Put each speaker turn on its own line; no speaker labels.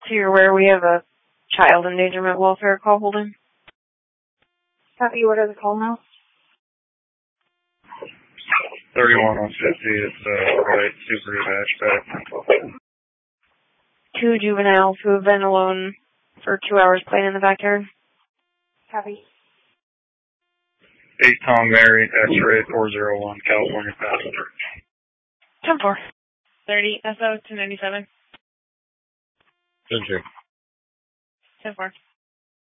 So you're aware we have a child endangerment welfare call holding? Copy, what are the call notes?
31 on 50, it's right, super hatchback.
2 juveniles who have been alone for 2 hours playing in the backyard. Copy.
8 Tom Mary, X-ray 401, California passenger.
10-4.
30 SO 297.
10-2.
10-4.